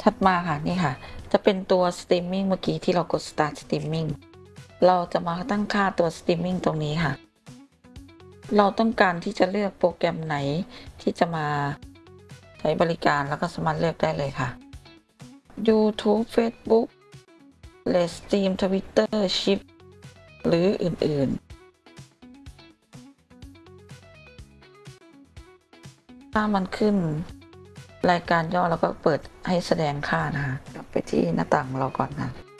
ถัดมาค่ะนี่ค่ะจะเป็นตัว Streaming เมื่อกี้ที่เรากด Start Streaming เราจะมาตั้งค่าตัว Streaming ตรงนี้ค่ะเราต้องการที่จะเลือกโปรแกรมไหนที่จะมาใช้บริการแล้วก็สามารถเลือกได้เลยค่ะ YouTube Facebook Restream Twitter Shipt หรืออื่นๆถ้ามันขึ้นรายการย่อเราก็เปิดให้แสดงค่านะคะกลับไปที่หน้าต่างของเราก่อนนะ